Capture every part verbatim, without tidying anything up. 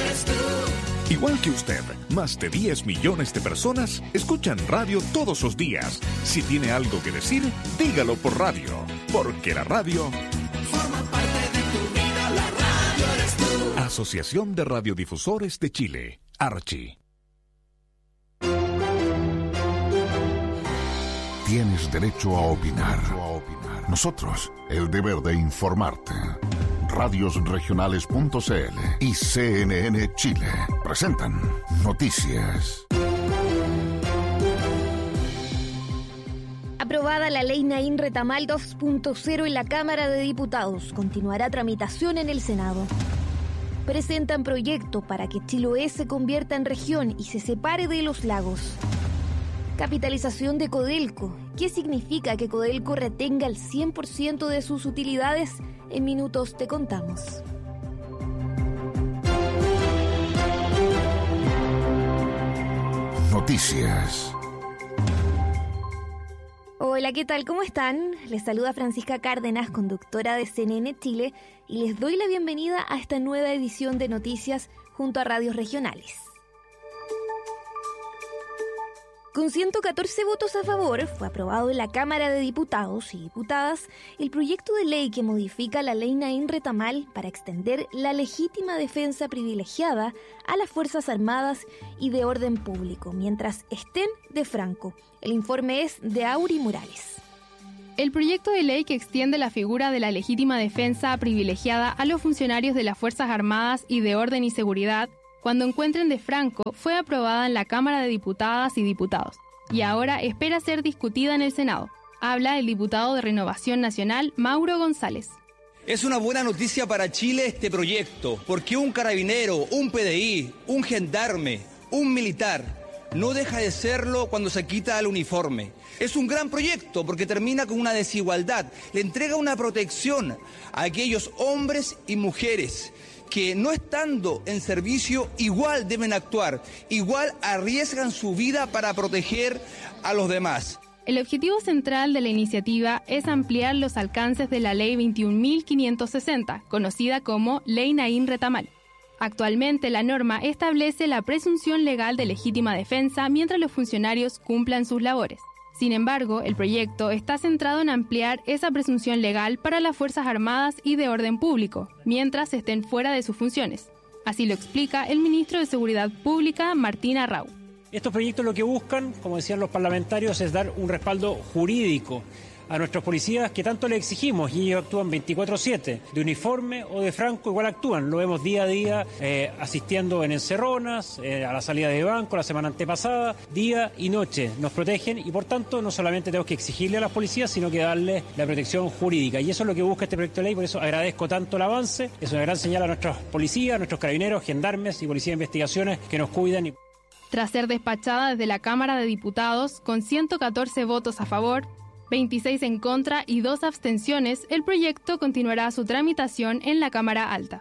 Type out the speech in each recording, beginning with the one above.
eres tú. Igual que usted, más de diez millones de personas escuchan radio todos los días. Si tiene algo que decir, dígalo por radio, porque la radio forma parte de tu vida, la radio eres tú. Asociación de Radiodifusores de Chile, Archi. Tienes derecho a opinar. Nosotros, el deber de informarte. Radios Regionales punto c l y C N N Chile presentan Noticias. Aprobada la ley Naín Retamal dos punto cero en la Cámara de Diputados. Continuará tramitación en el Senado. Presentan proyecto para que Chiloé se convierta en región y se separe de los lagos. Capitalización de Codelco. ¿Qué significa que Codelco retenga el cien por ciento de sus utilidades? En minutos te contamos. Noticias. Hola, ¿qué tal? ¿Cómo están? Les saluda Francisca Cárdenas, conductora de C N N Chile, y les doy la bienvenida a esta nueva edición de Noticias junto a Radios Regionales. Con ciento catorce votos a favor, fue aprobado en la Cámara de Diputados y Diputadas el proyecto de ley que modifica la ley Naín Retamal para extender la legítima defensa privilegiada a las Fuerzas Armadas y de orden público, mientras estén de franco. El informe es de Auri Morales. El proyecto de ley que extiende la figura de la legítima defensa privilegiada a los funcionarios de las Fuerzas Armadas y de orden y seguridad cuando encuentren de franco, fue aprobada en la Cámara de Diputadas y Diputados, y ahora espera ser discutida en el Senado. Habla el diputado de Renovación Nacional, Mauro González. Es una buena noticia para Chile este proyecto, porque un carabinero, un P D I, un gendarme, un militar, no deja de serlo cuando se quita el uniforme. Es un gran proyecto porque termina con una desigualdad, le entrega una protección a aquellos hombres y mujeres que no estando en servicio igual deben actuar, igual arriesgan su vida para proteger a los demás. El objetivo central de la iniciativa es ampliar los alcances de la Ley veintiún mil quinientos sesenta, conocida como Ley Naín Retamal. Actualmente la norma establece la presunción legal de legítima defensa mientras los funcionarios cumplan sus labores. Sin embargo, el proyecto está centrado en ampliar esa presunción legal para las Fuerzas Armadas y de orden público, mientras estén fuera de sus funciones. Así lo explica el ministro de Seguridad Pública, Martín Arrau. Estos proyectos lo que buscan, como decían los parlamentarios, es dar un respaldo jurídico a nuestros policías que tanto les exigimos, y ellos actúan veinticuatro siete, de uniforme o de franco igual actúan, lo vemos día a día eh, asistiendo en encerronas, eh, a la salida de banco la semana antepasada, día y noche nos protegen, y por tanto no solamente tenemos que exigirle a las policías, sino que darles la protección jurídica, y eso es lo que busca este proyecto de ley. Por eso agradezco tanto el avance, es una gran señal a nuestros policías, a nuestros carabineros, gendarmes y policías de investigaciones que nos cuidan. Y... Tras ser despachada desde la Cámara de Diputados con ciento catorce votos a favor, veintiséis en contra y dos abstenciones, el proyecto continuará su tramitación en la Cámara Alta.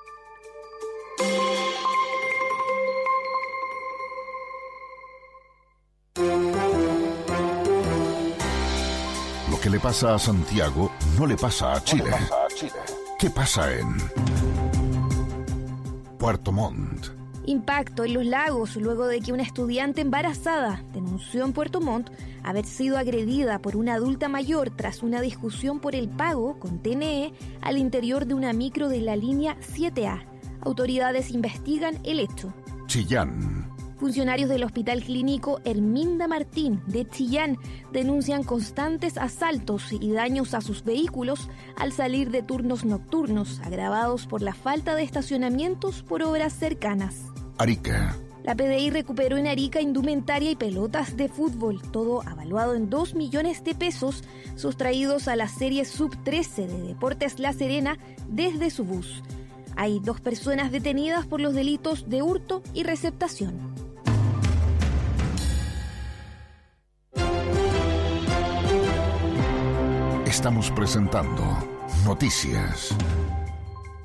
Lo que le pasa a Santiago no le pasa a Chile. No le pasa a Chile. ¿Qué pasa en Puerto Montt? Impacto en los lagos luego de que una estudiante embarazada denunció en Puerto Montt haber sido agredida por una adulta mayor tras una discusión por el pago con T N E al interior de una micro de la línea siete A. Autoridades investigan el hecho. Chillán. Funcionarios del Hospital Clínico Herminda Martín de Chillán denuncian constantes asaltos y daños a sus vehículos al salir de turnos nocturnos, agravados por la falta de estacionamientos por obras cercanas. Arica. La P D I recuperó en Arica indumentaria y pelotas de fútbol, todo avaluado en dos millones de pesos, sustraídos a la serie sub trece de Deportes La Serena desde su bus. Hay dos personas detenidas por los delitos de hurto y receptación. Estamos presentando Noticias.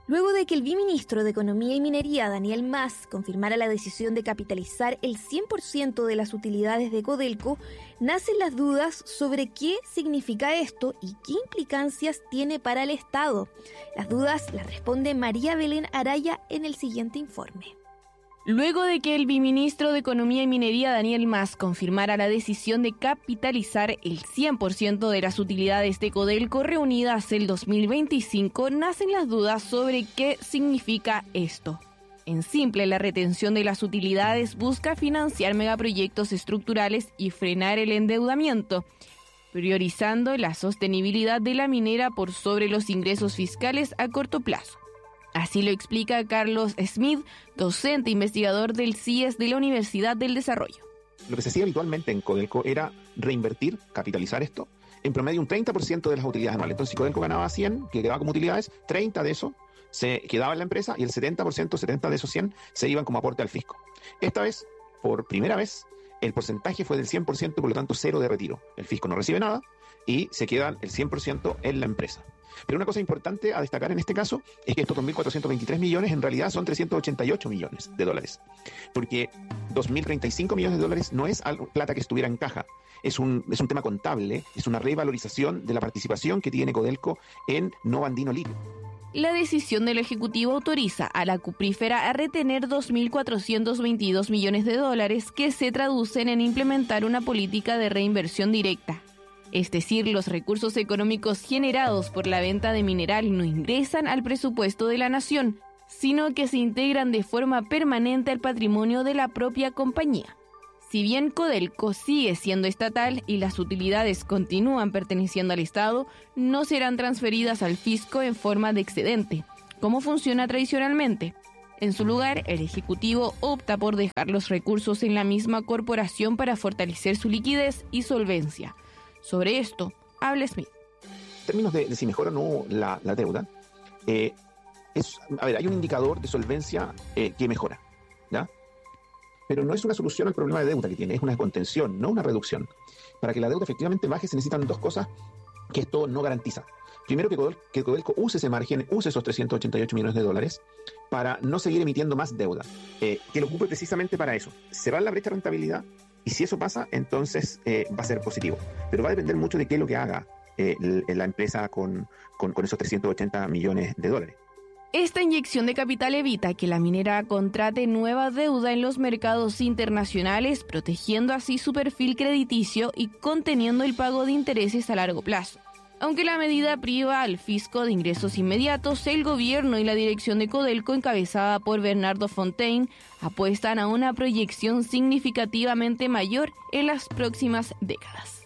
Luego de que el viceministro de Economía y Minería, Daniel Mas, confirmara la decisión de capitalizar el cien por ciento de las utilidades de Codelco, nacen las dudas sobre qué significa esto y qué implicancias tiene para el Estado. Las dudas las responde María Belén Araya en el siguiente informe. Luego de que el viceministro de Economía y Minería, Daniel Mas, confirmara la decisión de capitalizar el cien por ciento de las utilidades de Codelco reunidas el dos mil veinticinco, nacen las dudas sobre qué significa esto. En simple, la retención de las utilidades busca financiar megaproyectos estructurales y frenar el endeudamiento, priorizando la sostenibilidad de la minera por sobre los ingresos fiscales a corto plazo. Así lo explica Carlos Smith, docente investigador del C I E S de la Universidad del Desarrollo. Lo que se hacía habitualmente en Codelco era reinvertir, capitalizar esto, en promedio un treinta por ciento de las utilidades anuales. Entonces, si Codelco ganaba cien, que quedaba como utilidades, treinta de eso se quedaba en la empresa y el setenta por ciento, setenta de esos cien, se iban como aporte al fisco. Esta vez, por primera vez, el porcentaje fue del cien por ciento, por lo tanto, cero de retiro. El fisco no recibe nada y se quedan el cien por ciento en la empresa. Pero una cosa importante a destacar en este caso es que estos dos mil cuatrocientos veintitrés millones en realidad son trescientos ochenta y ocho millones de dólares. Porque dos mil treinta y cinco millones de dólares no es algo, plata que estuviera en caja. Es un, es un tema contable, es una revalorización de la participación que tiene Codelco en Nova Andino Litio. La decisión del Ejecutivo autoriza a la cuprífera a retener dos mil cuatrocientos veintidós millones de dólares que se traducen en implementar una política de reinversión directa. Es decir, los recursos económicos generados por la venta de mineral no ingresan al presupuesto de la nación, sino que se integran de forma permanente al patrimonio de la propia compañía. Si bien Codelco sigue siendo estatal y las utilidades continúan perteneciendo al Estado, no serán transferidas al fisco en forma de excedente, como funciona tradicionalmente. En su lugar, el Ejecutivo opta por dejar los recursos en la misma corporación para fortalecer su liquidez y solvencia. Sobre esto, habla Smith. En términos de, de si mejora o no la, la deuda, eh, es, a ver, hay un indicador de solvencia eh, que mejora, ¿ya? Pero no es una solución al problema de deuda que tiene, es una contención, no una reducción. Para que la deuda efectivamente baje se necesitan dos cosas que esto no garantiza. Primero, que Codelco, que Codelco use ese margen, use esos trescientos ochenta y ocho millones de dólares para no seguir emitiendo más deuda, eh, que lo ocupe precisamente para eso. Cerrar la brecha de rentabilidad. Y si eso pasa, entonces eh, va a ser positivo. Pero va a depender mucho de qué es lo que haga eh, la empresa con, con, con esos trescientos ochenta millones de dólares. Esta inyección de capital evita que la minera contrate nueva deuda en los mercados internacionales, protegiendo así su perfil crediticio y conteniendo el pago de intereses a largo plazo. Aunque la medida priva al fisco de ingresos inmediatos, el gobierno y la dirección de Codelco, encabezada por Bernardo Fontaine, apuestan a una proyección significativamente mayor en las próximas décadas.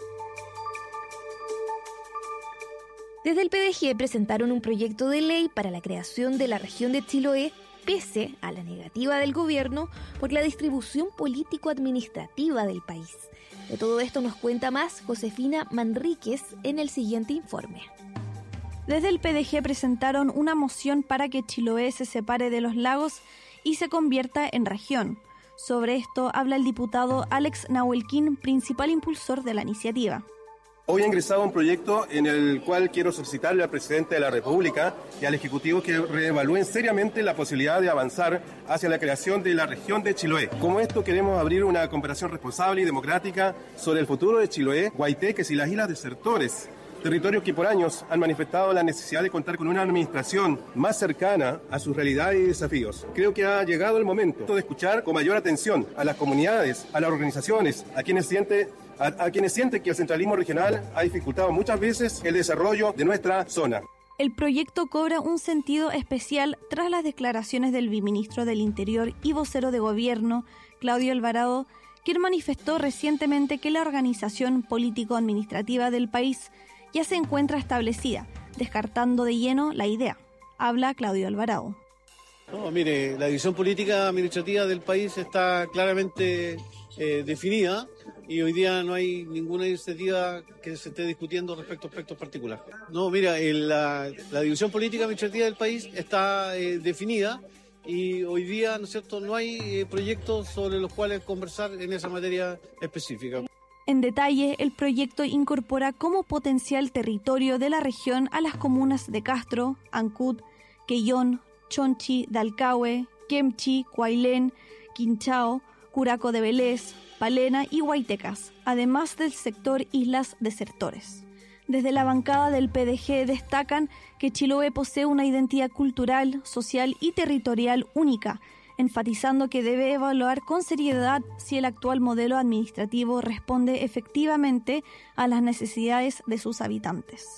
Desde el P D G presentaron un proyecto de ley para la creación de la región de Chiloé, pese a la negativa del gobierno por la distribución político-administrativa del país. De todo esto nos cuenta más Josefina Manríquez en el siguiente informe. Desde el P D G presentaron una moción para que Chiloé se separe de los lagos y se convierta en región. Sobre esto habla el diputado Alex Nahuelquín, principal impulsor de la iniciativa. Hoy he ingresado a un proyecto en el cual quiero solicitarle al presidente de la República y al Ejecutivo que reevalúen seriamente la posibilidad de avanzar hacia la creación de la región de Chiloé. Como esto, queremos abrir una cooperación responsable y democrática sobre el futuro de Chiloé, Guaiteques y las islas Desertores, territorios que por años han manifestado la necesidad de contar con una administración más cercana a sus realidades y desafíos. Creo que ha llegado el momento de escuchar con mayor atención a las comunidades, a las organizaciones, a quienes sienten A, a quienes sienten que el centralismo regional ha dificultado muchas veces el desarrollo de nuestra zona. El proyecto cobra un sentido especial tras las declaraciones del viceministro del Interior y vocero de gobierno, Claudio Alvarado, quien manifestó recientemente que la organización político-administrativa del país ya se encuentra establecida, descartando de lleno la idea. Habla Claudio Alvarado. No, mire, la división política administrativa del país está claramente eh, definida y hoy día no hay ninguna iniciativa que se esté discutiendo respecto a aspectos particulares. No, mira, el, la, la división política administrativa del país está eh, definida y hoy día, ¿no es cierto?, no hay eh, proyectos sobre los cuales conversar en esa materia específica. En detalle, el proyecto incorpora como potencial territorio de la región a las comunas de Castro, Ancud, Quellón, Chonchi, Dalcahue, Kemchi, Cuailén, Quinchao, Curaco de Vélez, Palena y Huaytecas, además del sector Islas Desertores. Desde la bancada del P D G destacan que Chiloé posee una identidad cultural, social y territorial única, enfatizando que debe evaluar con seriedad si el actual modelo administrativo responde efectivamente a las necesidades de sus habitantes.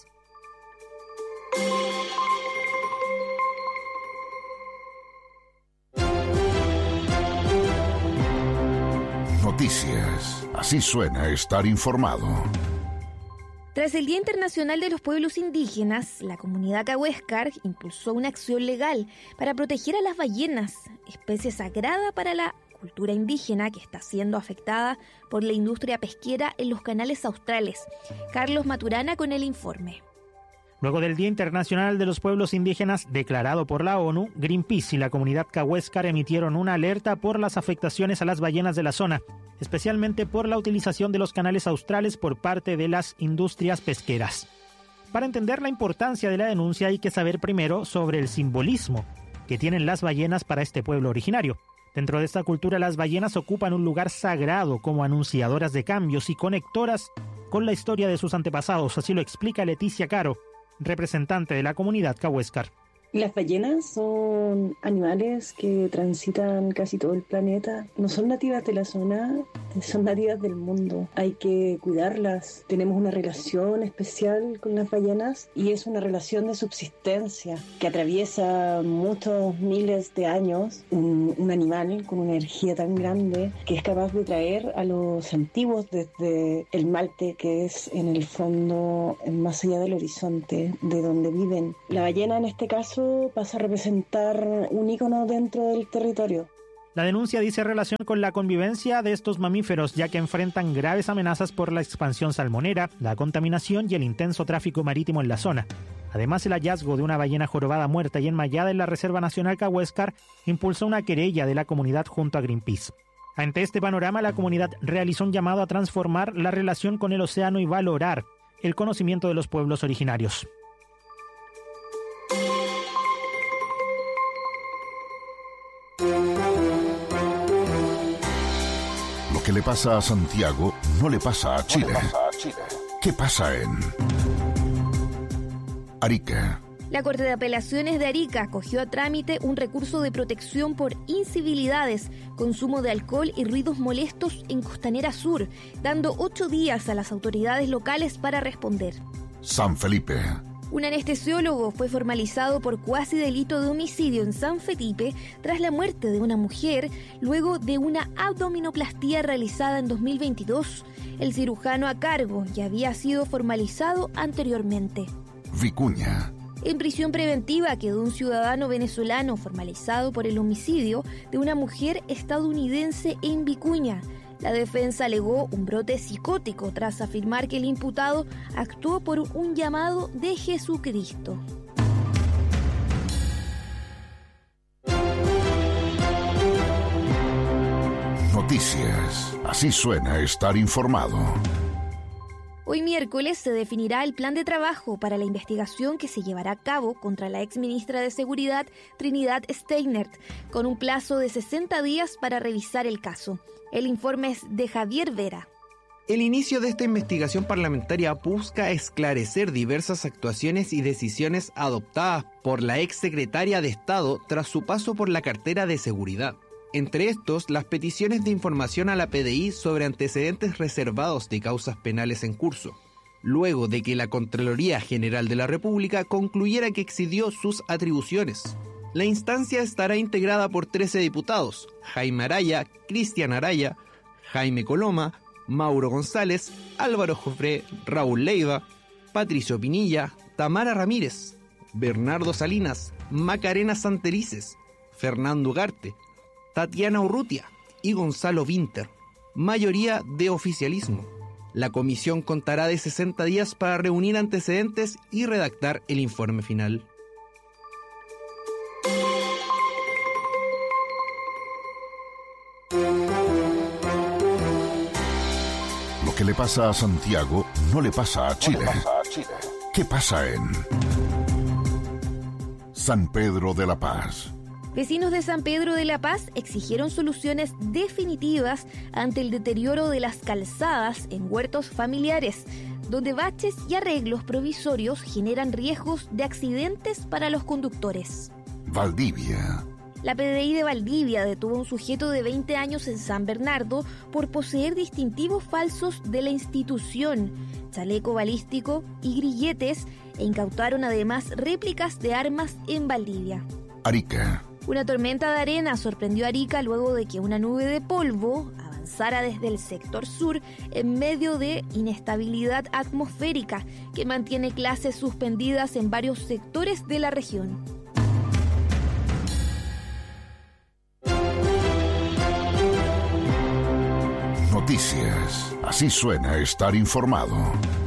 Noticias. Así suena estar informado. Tras el Día Internacional de los Pueblos Indígenas, la comunidad Cahuéscar impulsó una acción legal para proteger a las ballenas, especie sagrada para la cultura indígena que está siendo afectada por la industria pesquera en los canales australes. Carlos Maturana con el informe. Luego del Día Internacional de los Pueblos Indígenas declarado por la ONU, Greenpeace y la comunidad Cahuéscar emitieron una alerta por las afectaciones a las ballenas de la zona, especialmente por la utilización de los canales australes por parte de las industrias pesqueras. Para entender la importancia de la denuncia hay que saber primero sobre el simbolismo que tienen las ballenas para este pueblo originario. Dentro de esta cultura, las ballenas ocupan un lugar sagrado como anunciadoras de cambios y conectoras con la historia de sus antepasados, así lo explica Leticia Caro, representante de la comunidad Cahuéscar. Las ballenas son animales que transitan casi todo el planeta. No son nativas de la zona, son nativas del mundo. Hay que cuidarlas. Tenemos una relación especial con las ballenas y es una relación de subsistencia que atraviesa muchos miles de años. Un, un animal con una energía tan grande que es capaz de traer a los antiguos desde el Malte, que es en el fondo más allá del horizonte de donde viven. La ballena en este caso pasa a representar un ícono dentro del territorio. La denuncia dice relación con la convivencia de estos mamíferos, ya que enfrentan graves amenazas por la expansión salmonera, la contaminación y el intenso tráfico marítimo en la zona. Además, el hallazgo de una ballena jorobada muerta y enmayada en la Reserva Nacional Cahuéscar impulsó una querella de la comunidad junto a Greenpeace. Ante este panorama, la comunidad realizó un llamado a transformar la relación con el océano y valorar el conocimiento de los pueblos originarios. Lo que le pasa a Santiago no le pasa a Chile. ¿Qué pasa en Arica? La Corte de Apelaciones de Arica acogió a trámite un recurso de protección por incivilidades, consumo de alcohol y ruidos molestos en Costanera Sur, dando ocho días a las autoridades locales para responder. San Felipe. Un anestesiólogo fue formalizado por cuasi delito de homicidio en San Felipe tras la muerte de una mujer luego de una abdominoplastía realizada en dos mil veintidós. El cirujano a cargo ya había sido formalizado anteriormente. Vicuña. En prisión preventiva quedó un ciudadano venezolano formalizado por el homicidio de una mujer estadounidense en Vicuña. La defensa alegó un brote psicótico tras afirmar que el imputado actuó por un llamado de Jesucristo. Noticias. Así suena estar informado. Hoy miércoles se definirá el plan de trabajo para la investigación que se llevará a cabo contra la exministra de Seguridad Trinidad Steinert, con un plazo de sesenta días para revisar el caso. El informe es de Javier Vera. El inicio de esta investigación parlamentaria busca esclarecer diversas actuaciones y decisiones adoptadas por la exsecretaria de Estado tras su paso por la cartera de Seguridad. Entre estos, las peticiones de información a la P D I sobre antecedentes reservados de causas penales en curso, luego de que la Contraloría General de la República concluyera que excedió sus atribuciones. La instancia estará integrada por trece diputados: Jaime Araya, Cristian Araya, Jaime Coloma, Mauro González, Álvaro Jofré, Raúl Leiva, Patricio Pinilla, Tamara Ramírez, Bernardo Salinas, Macarena Santerices, Fernando Ugarte, Tatiana Urrutia y Gonzalo Vinter, mayoría de oficialismo. La comisión contará de sesenta días para reunir antecedentes y redactar el informe final. Lo que le pasa a Santiago no le pasa a Chile. ¿Qué pasa en San Pedro de la Paz. Vecinos de San Pedro de la Paz exigieron soluciones definitivas ante el deterioro de las calzadas en huertos familiares, donde baches y arreglos provisorios generan riesgos de accidentes para los conductores. Valdivia. La P D I de Valdivia detuvo a un sujeto de veinte años en San Bernardo por poseer distintivos falsos de la institución, chaleco balístico y grilletes, e incautaron además réplicas de armas en Valdivia. Arica. Una tormenta de arena sorprendió a Arica luego de que una nube de polvo avanzara desde el sector sur en medio de inestabilidad atmosférica que mantiene clases suspendidas en varios sectores de la región. Noticias. Así suena estar informado.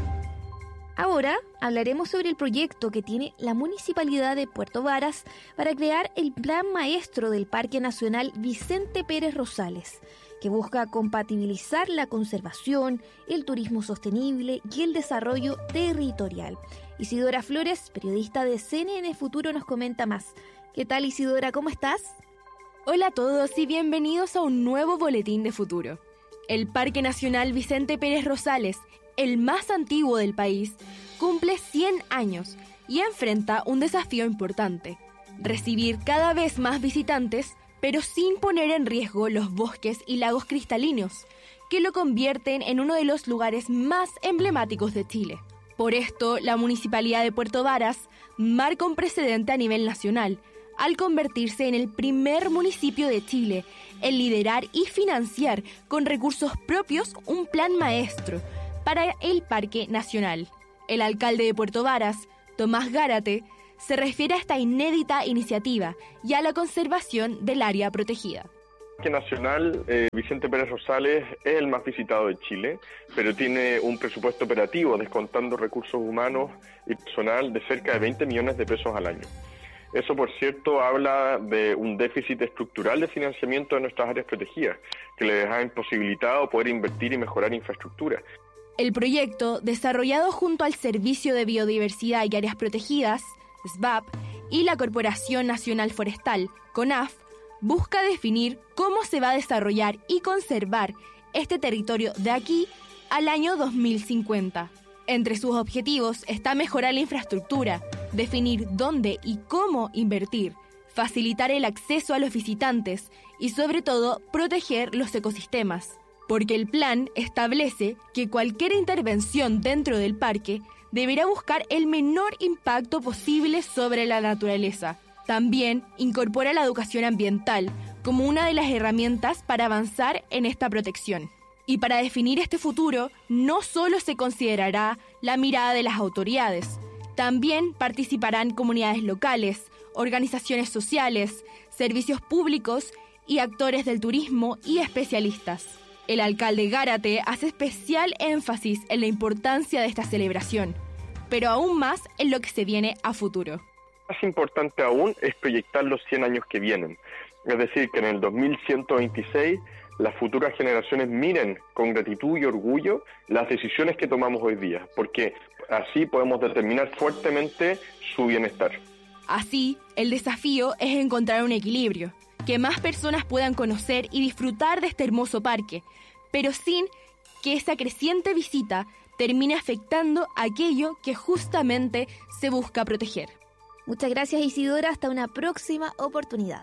Ahora hablaremos sobre el proyecto que tiene la Municipalidad de Puerto Varas para crear el Plan Maestro del Parque Nacional Vicente Pérez Rosales, que busca compatibilizar la conservación, el turismo sostenible y el desarrollo territorial. Isidora Flores, periodista de C N N Futuro, nos comenta más. ¿Qué tal, Isidora? ¿Cómo estás? Hola a todos y bienvenidos a un nuevo boletín de Futuro. El Parque Nacional Vicente Pérez Rosales, el más antiguo del país, cumple cien años y enfrenta un desafío importante: recibir cada vez más visitantes, pero sin poner en riesgo los bosques y lagos cristalinos, que lo convierten en uno de los lugares más emblemáticos de Chile. Por esto, la Municipalidad de Puerto Varas marca un precedente a nivel nacional, al convertirse en el primer municipio de Chile en liderar y financiar con recursos propios un plan maestro para el Parque Nacional. El alcalde de Puerto Varas, Tomás Gárate, se refiere a esta inédita iniciativa y a la conservación del área protegida. El Parque Nacional eh, Vicente Pérez Rosales es el más visitado de Chile, pero tiene un presupuesto operativo, descontando recursos humanos y personal, de cerca de veinte millones de pesos al año. Eso, por cierto, habla de un déficit estructural de financiamiento de nuestras áreas protegidas, que les ha imposibilitado poder invertir y mejorar infraestructura. El proyecto, desarrollado junto al Servicio de Biodiversidad y Áreas Protegidas, S B A P, y la Corporación Nacional Forestal, CONAF, busca definir cómo se va a desarrollar y conservar este territorio de aquí al año dos mil cincuenta. Entre sus objetivos está mejorar la infraestructura, definir dónde y cómo invertir, facilitar el acceso a los visitantes y, sobre todo, proteger los ecosistemas. Porque el plan establece que cualquier intervención dentro del parque deberá buscar el menor impacto posible sobre la naturaleza. También incorpora la educación ambiental como una de las herramientas para avanzar en esta protección. Y para definir este futuro, no solo se considerará la mirada de las autoridades, también participarán comunidades locales, organizaciones sociales, servicios públicos y actores del turismo y especialistas. El alcalde Gárate hace especial énfasis en la importancia de esta celebración, pero aún más en lo que se viene a futuro. Más importante aún es proyectar los cien años que vienen. Es decir, que en el dos mil ciento veintiséis las futuras generaciones miren con gratitud y orgullo las decisiones que tomamos hoy día, porque así podemos determinar fuertemente su bienestar. Así, el desafío es encontrar un equilibrio, que más personas puedan conocer y disfrutar de este hermoso parque, pero sin que esa creciente visita termine afectando aquello que justamente se busca proteger. Muchas gracias, Isidora. Hasta una próxima oportunidad.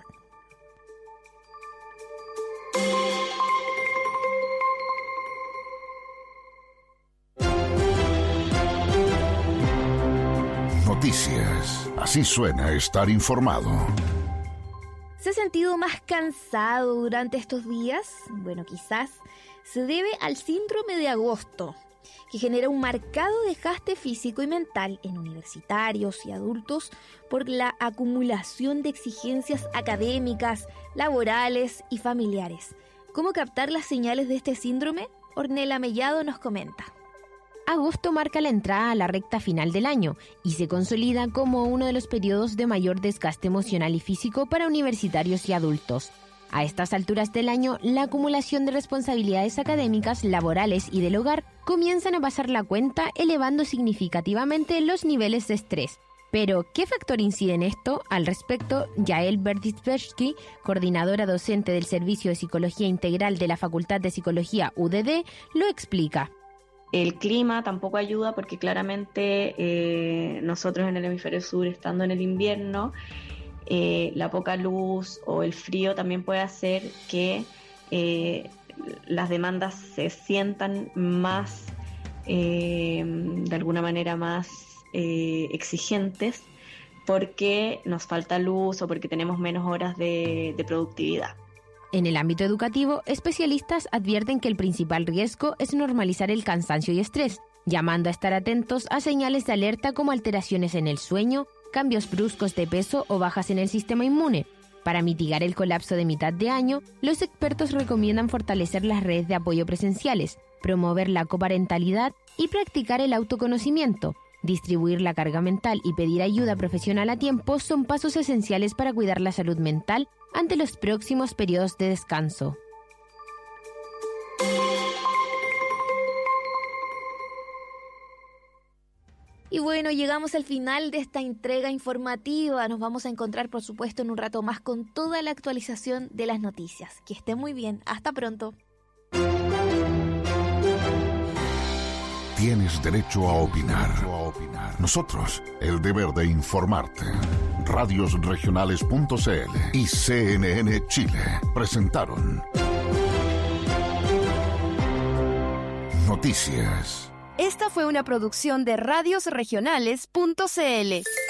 Noticias. Así suena estar informado. ¿Se ha sentido más cansado durante estos días? Bueno, quizás se debe al síndrome de agosto, que genera un marcado desgaste físico y mental en universitarios y adultos por la acumulación de exigencias académicas, laborales y familiares. ¿Cómo captar las señales de este síndrome? Ornella Mellado nos comenta. Agosto marca la entrada a la recta final del año y se consolida como uno de los periodos de mayor desgaste emocional y físico para universitarios y adultos. A estas alturas del año, la acumulación de responsabilidades académicas, laborales y del hogar comienzan a pasar la cuenta, elevando significativamente los niveles de estrés. Pero, ¿qué factor incide en esto? Al respecto, Yael Berditsky, coordinadora docente del Servicio de Psicología Integral de la Facultad de Psicología U D D, lo explica. El clima tampoco ayuda porque claramente eh, nosotros en el hemisferio sur, estando en el invierno, eh, la poca luz o el frío también puede hacer que eh, las demandas se sientan más, eh, de alguna manera más eh, exigentes porque nos falta luz o porque tenemos menos horas de, de productividad. En el ámbito educativo, especialistas advierten que el principal riesgo es normalizar el cansancio y estrés, llamando a estar atentos a señales de alerta como alteraciones en el sueño, cambios bruscos de peso o bajas en el sistema inmune. Para mitigar el colapso de mitad de año, los expertos recomiendan fortalecer las redes de apoyo presenciales, promover la coparentalidad y practicar el autoconocimiento. Distribuir la carga mental y pedir ayuda profesional a tiempo son pasos esenciales para cuidar la salud mental ante los próximos periodos de descanso. Y bueno, llegamos al final de esta entrega informativa. Nos vamos a encontrar, por supuesto, en un rato más con toda la actualización de las noticias. Que estén muy bien. Hasta pronto. Tienes derecho a opinar. Nosotros, el deber de informarte. Radios Regionales punto c l y C N N Chile presentaron Noticias. Esta fue una producción de Radios Regionales punto c l.